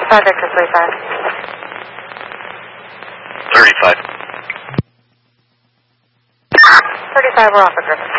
55 Victor 35. 35. 35, we're off of Griffin.